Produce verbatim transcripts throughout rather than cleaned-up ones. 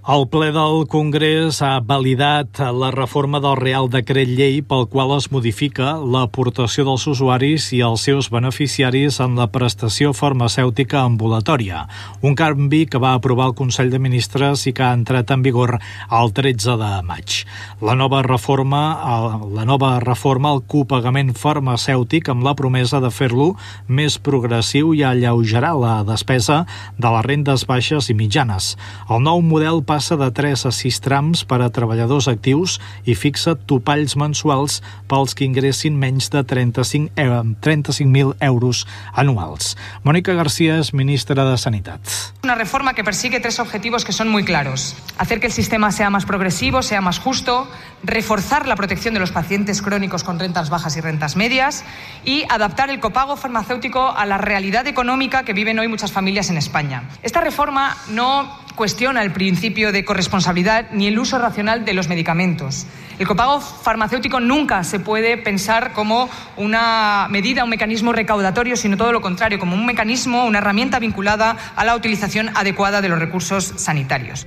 El ple del Congrés ha validat la reforma del Reial Decret Llei pel qual es modifica l'aportació dels usuaris i els seus beneficiaris en la prestació farmacèutica ambulatòria, un canvi que va aprovar el Consell de Ministres i que ha entrat en vigor el tretze de maig. La nova reforma, la nova reforma el copagament farmacèutic amb la promesa de fer-lo més progressiu i alleugerar la despesa de les rendes baixes i mitjanes. El nou model passa de tres a sis trams per a treballadors actius i fixa topalls mensuals pels que ingressin menys de trenta-cinc mil euros anuals. Mónica García es ministra de Sanidad. Una reforma que persigue tres objetivos que son muy claros. Hacer que el sistema sea más progresivo, sea más justo, reforzar la protección de los pacientes crónicos con rentas bajas y rentas medias y adaptar el copago farmacéutico a la realidad económica que viven hoy muchas familias en España. Esta reforma no cuestiona el principio de corresponsabilidad ni el uso racional de los medicamentos. El copago farmacéutico nunca se puede pensar como una medida, un mecanismo recaudatorio, sino todo lo contrario, como un mecanismo, una herramienta vinculada a la utilización adecuada de los recursos sanitarios.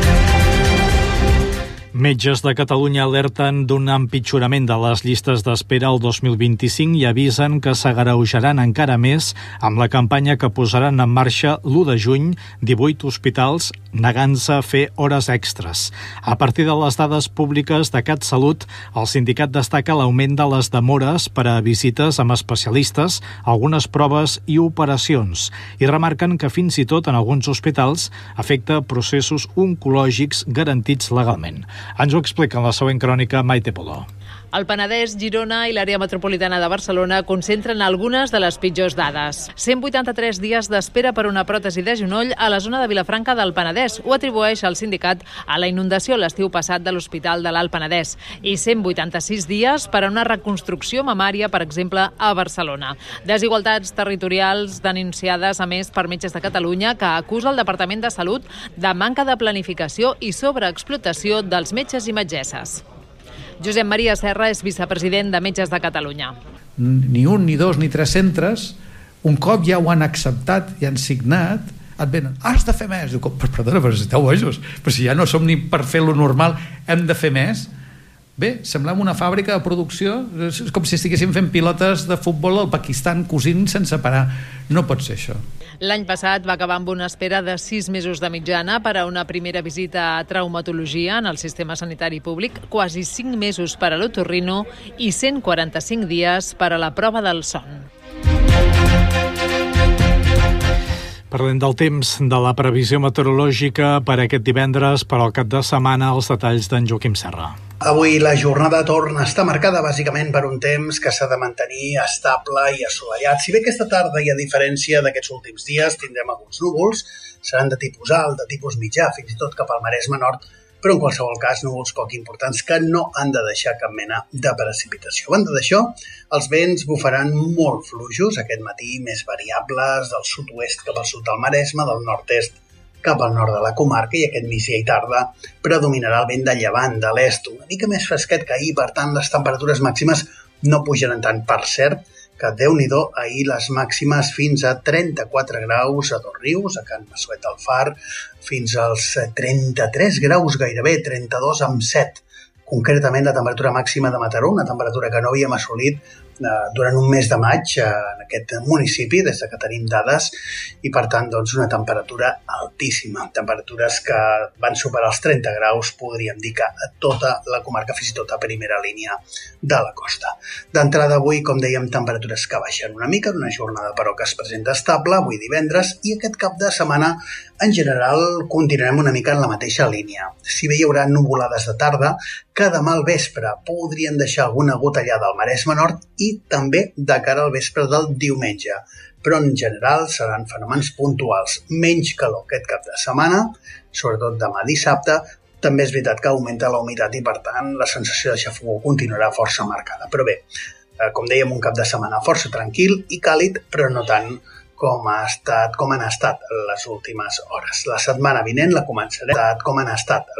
Metges de Catalunya alerten d'un empitjorament de les llistes d'espera el dos mil vint-i-cinc i avisen que s'agreujaran encara més amb la campanya que posaran en marxa l'u de juny, divuit hospitals negant-se a fer hores extres. A partir de les dades públiques de CatSalut, el sindicat destaca l'augment de les demores per a visites amb especialistes, algunes proves i operacions, i remarquen que fins i tot en alguns hospitals afecta processos oncològics garantits legalment. Ens ho explica en la següent crònica Maite Polo. El Penedès, Girona i l'àrea metropolitana de Barcelona concentren algunes de les pitjors dades. cent vuitanta-tres dies d'espera per una pròtesi de genoll a la zona de Vilafranca del Penedès. Ho atribueix el sindicat a la inundació l'estiu passat de l'Hospital de l'Alt Penedès i cent vuitanta-sis dies per a una reconstrucció mamària, per exemple, a Barcelona. Desigualtats territorials denunciades, a més, per Metges de Catalunya, que acusa el Departament de Salut de manca de planificació i sobreexplotació dels metges i metgesses. Josep Maria Serra és vicepresident de Metges de Catalunya. Ni un, ni dos, ni tres centres, un cop ja ho han acceptat i han signat, et venen, has de fer més. Diu, perdona, però si esteu bojos, però si ja no som ni per fer lo normal, hem de fer més. Bé, semblem una fàbrica de producció, és com si estiguéssim fent pilotes de futbol al Pakistan cosint sense parar. No pot ser això. L'any passat va acabar amb una espera de sis mesos de mitjana per a una primera visita a traumatologia en el sistema sanitari públic, quasi cinc mesos per a l'otorrino i cent quaranta-cinc dies per a la prova del son. Parlem del temps, de la previsió meteorològica per aquest divendres, per al cap de setmana, els detalls d'en Joaquim Serra. Avui la jornada torna a estar marcada bàsicament per un temps que s'ha de mantenir estable i assolellat. Si bé aquesta tarda, i a diferència d'aquests últims dies, tindrem alguns núvols, seran de tipus alt, de tipus mitjà, fins i tot cap al Maresme Nord, però en qualsevol cas núvols poc importants que no han de deixar cap mena de precipitació. A banda d'això, els vents bufaran molt fluixos aquest matí, més variables del sud-oest cap al sud del Maresme, del nord-est cap al nord de la comarca, i aquest migdia i tarda predominarà el vent de llevant, de l'est, una mica més fresquet que ahir, per tant les temperatures màximes no pujaran tant. Per cert, que Déu-n'hi-do, ahir les màximes fins a trenta-quatre graus a Dosrius, a Can Massuet del Far, fins als trenta-tres graus gairebé, trenta-dos amb set. Concretament la temperatura màxima de Mataró, una temperatura que no havíem assolit durant un mes de maig en aquest municipi, des que tenim dades, i per tant doncs, una temperatura altíssima, temperatures que van superar els trenta graus, podríem dir que a tota la comarca, fins i tot a primera línia de la costa. D'entrada avui, com dèiem, temperatures que baixen una mica, una jornada però que es presenta estable, avui divendres, i aquest cap de setmana en general continuarem una mica en la mateixa línia. Si bé hi haurà nuvolades de tarda, que demà al vespre podrien deixar alguna gotellada al Maresme Nord i també de cara al vespre del diumenge. Però en general seran fenòmens puntuals. Menys calor aquest cap de setmana, sobretot demà dissabte. També és veritat que augmenta la humitat i, per tant, la sensació de xafogor continuarà força marcada. Però bé, com dèiem, un cap de setmana força tranquil i càlid, però no tant com ha estat, com han estat les últimes hores. La setmana vinent la començarem com han estat